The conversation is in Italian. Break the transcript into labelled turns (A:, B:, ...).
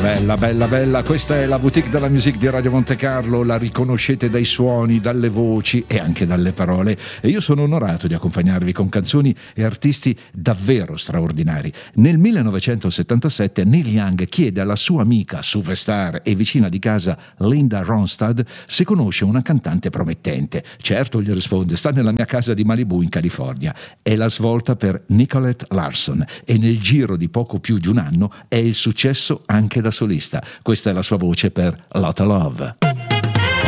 A: Bella, bella, bella, questa è la Boutique della Musique di Radio Monte Carlo, la riconoscete dai suoni, dalle voci e anche dalle parole, e io sono onorato di accompagnarvi con canzoni e artisti davvero straordinari. Nel 1977 Neil Young chiede alla sua amica, superstar e vicina di casa Linda Ronstadt se conosce una cantante promettente. Certo, gli risponde, sta nella mia casa di Malibu in California. È la svolta per Nicolette Larson e nel giro di poco più di un anno è il successo anche da solista. Questa è la sua voce per Lotta Love.